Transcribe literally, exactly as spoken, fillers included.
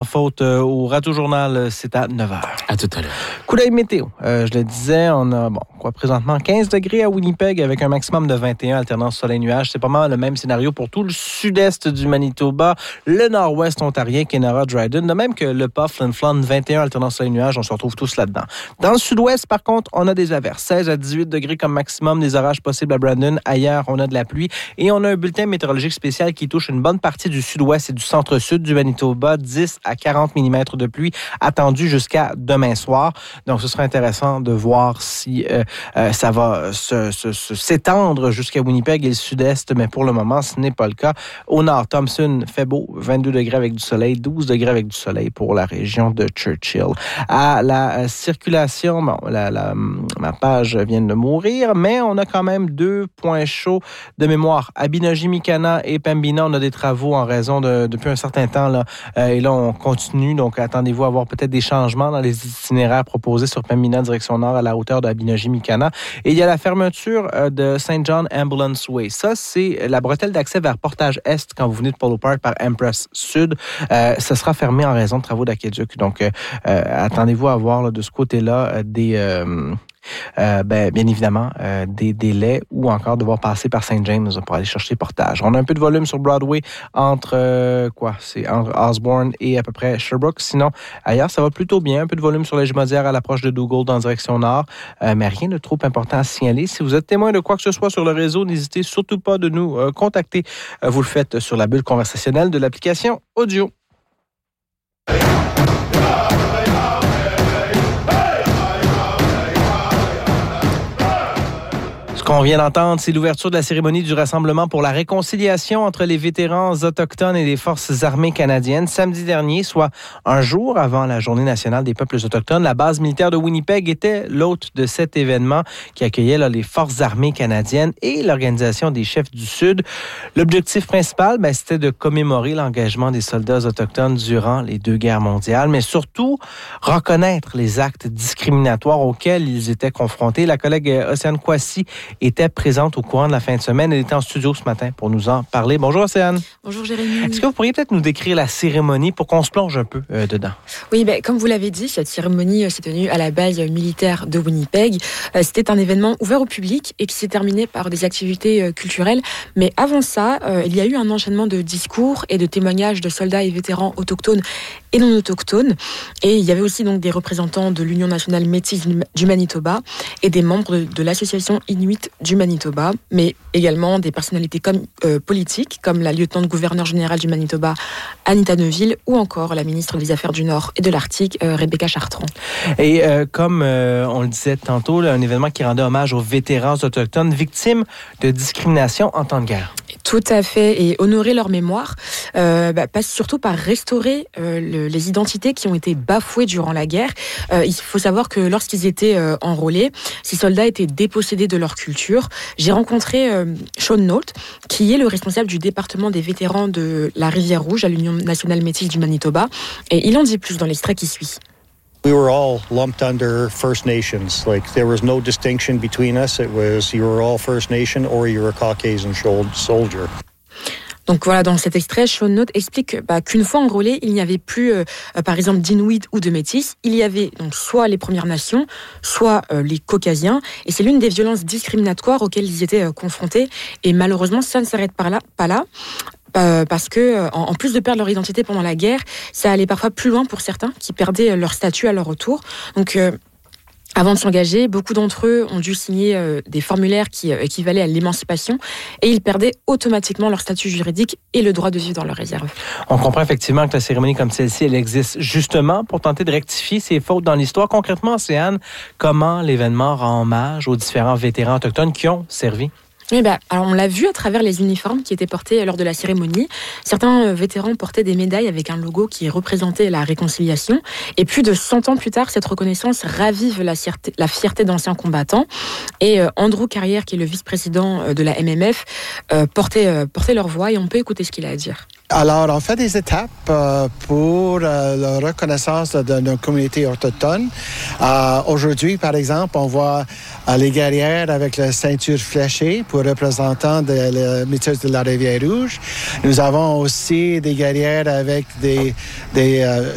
faute euh, au Rato Journal, c'est à neuf heures. À tout à l'heure. Coup d'œil météo. Euh, je le disais, on a, bon, quoi, présentement quinze degrés à Winnipeg avec un maximum de vingt et un, alternance soleil-nuage. C'est pas mal le même scénario pour tout le sud-est du Manitoba, le nord-ouest ontarien, Kenora, Dryden, de même que le Pas, Flin Flon, vingt et un, alternance soleil-nuage. On se retrouve tous là-dedans. Dans le sud-ouest, par contre, on a des averses. seize à dix-huit degrés comme maximum, des orages possibles à Brandon. Ailleurs, on a de la pluie. Et on a un bulletin météorologique spécial qui touche une bonne partie du sud-ouest et du centre-sud du Manitoba. dix à quarante millimètres de pluie attendus jusqu'à demain soir. Donc, ce sera intéressant de voir si euh, euh, ça va se, se, se, s'étendre jusqu'à Winnipeg et le sud-est, mais pour le moment, ce n'est pas le cas. Au nord, Thompson fait beau, vingt-deux degrés avec du soleil, douze degrés avec du soleil pour la région de Churchill. À la euh, circulation, bon, la, la, ma page vient de mourir, mais on a quand même deux points chauds de mémoire. À Binogi-Mikana et Pembina, on a des travaux en raison de, depuis un certain temps, là, euh, et là, on continue, donc attendez-vous à avoir peut-être des changements dans les itinéraires proposés sur Pembina, direction nord, à la hauteur de Binogi-Mikana. Et il y a la fermeture euh, de Saint John Ambulance Way. Ça, c'est la bretelle d'accès vers Portage-Est quand vous venez de Polo Park par Empress Sud. Euh, ça sera fermé en raison de travaux d'aqueduc. Donc, euh, euh, attendez-vous à avoir là, de ce côté-là euh, des... Euh, Euh, ben, bien évidemment, euh, des délais ou encore devoir passer par Saint James pour aller chercher portage. On a un peu de volume sur Broadway entre euh, quoi, c'est entre Osborne et à peu près Sherbrooke. Sinon, ailleurs, ça va plutôt bien. Un peu de volume sur la Jumondière à l'approche de Dougald en direction nord, euh, mais rien de trop important à signaler. Si vous êtes témoin de quoi que ce soit sur le réseau, n'hésitez surtout pas de nous euh, contacter. Euh, vous le faites sur la bulle conversationnelle de l'application audio. Ce qu'on vient d'entendre, c'est l'ouverture de la cérémonie du Rassemblement pour la réconciliation entre les vétérans autochtones et les forces armées canadiennes. Samedi dernier, soit un jour avant la Journée nationale des peuples autochtones, la base militaire de Winnipeg était l'hôte de cet événement qui accueillait là, les forces armées canadiennes et l'Organisation des chefs du Sud. L'objectif principal, ben, c'était de commémorer l'engagement des soldats autochtones durant les deux guerres mondiales, mais surtout reconnaître les actes discriminatoires auxquels ils étaient confrontés. La collègue Océane Kwasi était présente au courant de la fin de semaine. Elle était en studio ce matin pour nous en parler. Bonjour, Océane. Bonjour, Jérémy. Est-ce que vous pourriez peut-être nous décrire la cérémonie pour qu'on se plonge un peu euh, dedans? Oui, ben, comme vous l'avez dit, cette cérémonie euh, s'est tenue à la base militaire de Winnipeg. Euh, c'était un événement ouvert au public et qui s'est terminé par des activités euh, culturelles. Mais avant ça, euh, il y a eu un enchaînement de discours et de témoignages de soldats et vétérans autochtones et non autochtones. Et il y avait aussi donc des représentants de l'Union nationale métisse du Manitoba et des membres de, de l'association Inuit du Manitoba, mais également des personnalités comme, euh, politiques, comme la lieutenant-gouverneur générale du Manitoba, Anita Neuville, ou encore la ministre des Affaires du Nord et de l'Arctique, euh, Rebecca Chartrand. Et euh, comme euh, on le disait tantôt, là, un événement qui rendait hommage aux vétérans autochtones victimes de discrimination en temps de guerre. Tout à fait, et honorer leur mémoire euh, bah, passe surtout par restaurer euh, le, les identités qui ont été bafouées durant la guerre. Euh, il faut savoir que lorsqu'ils étaient euh, enrôlés, ces soldats étaient dépossédés de leur culture. J'ai rencontré euh, Sean Nolte, qui est le responsable du département des vétérans de la Rivière-Rouge à l'Union nationale métisse du Manitoba, et il en dit plus dans l'extrait qui suit. We were all lumped under First Nations. Like, there was no distinction between us. It was, you were all First Nation or you were a Caucasian soldier. Donc voilà, dans cet extrait, Sean Note explique bah, qu'une fois enrôlés, il n'y avait plus, euh, par exemple, d'Inuits ou de Métis. Il y avait donc soit les Premières Nations, soit euh, les Caucasiens. Et c'est l'une des violences discriminatoires auxquelles ils étaient euh, confrontés. Et malheureusement, ça ne s'arrête pas là. Pas là. Euh, parce que, en plus de perdre leur identité pendant la guerre, ça allait parfois plus loin pour certains qui perdaient leur statut à leur retour. Donc, euh, avant de s'engager, beaucoup d'entre eux ont dû signer euh, des formulaires qui euh, équivalaient à l'émancipation et ils perdaient automatiquement leur statut juridique et le droit de vivre dans leur réserve. On comprend effectivement que la cérémonie comme celle-ci, elle existe justement pour tenter de rectifier ces fautes dans l'histoire. Concrètement, Océane, comment l'événement rend hommage aux différents vétérans autochtones qui ont servi? Oui, bah, alors on l'a vu à travers les uniformes qui étaient portés lors de la cérémonie. Certains vétérans portaient des médailles avec un logo qui représentait la réconciliation. Et plus de cent ans plus tard, cette reconnaissance ravive la fierté, la fierté d'anciens combattants. Et euh, Andrew Carrière, qui est le vice-président de la M M F, euh, portait, euh, portait leur voix et on peut écouter ce qu'il a à dire. Alors, on fait des étapes euh, pour euh, la reconnaissance de, de nos communautés autochtones. Euh, aujourd'hui, par exemple, on voit euh, les guerrières avec la ceinture fléchée pour représentants de la métisse de la Rivière-Rouge. Nous avons aussi des guerrières avec des, des euh,